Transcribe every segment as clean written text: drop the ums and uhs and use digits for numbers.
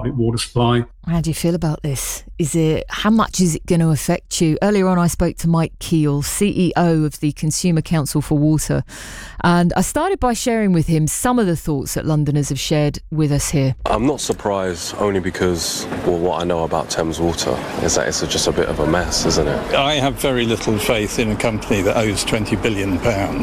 public water supply. How do you feel about this? How much is it going to affect you? Earlier on, I spoke to Mike Keel, CEO of the Consumer Council for Water, and I started by sharing with him some of the thoughts that Londoners have shared with us here. I'm not surprised, only because, well, what I know about Thames Water is that it's just a bit of a mess, isn't it? I have very little faith in a company that owes £20 billion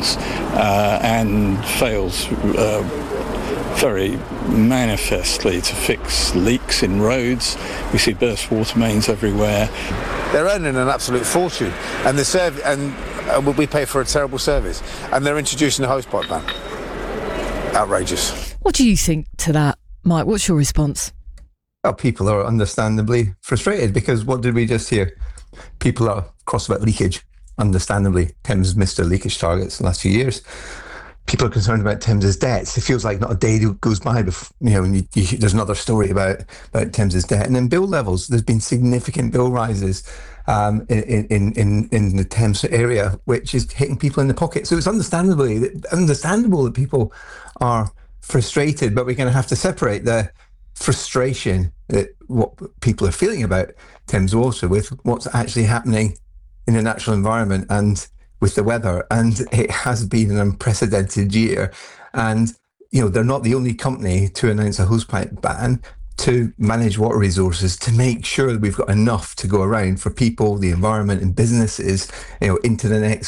and fails very manifestly to fix leaks in roads. We see burst water mains everywhere. They're earning an absolute fortune, and we pay for a terrible service, and they're introducing a hosepipe ban. Outrageous. What do you think to that, Mike? What's your response? Well, people are understandably frustrated, because what did we just hear? People are cross about leakage. Understandably, Thames missed their leakage targets in the last few years. People are concerned about Thames's debts. It feels like not a day goes by before, and there's another story about Thames's debt. And then bill levels, there's been significant bill rises in the Thames area, which is hitting people in the pocket. So it's understandable that people are frustrated, but we're going to have to separate the frustration that what people are feeling about Thames Water with what's actually happening in the natural environment and with the weather. And it has been an unprecedented year. And, they're not the only company to announce a hosepipe ban, to manage water resources, to make sure that we've got enough to go around for people, the environment and businesses, into the next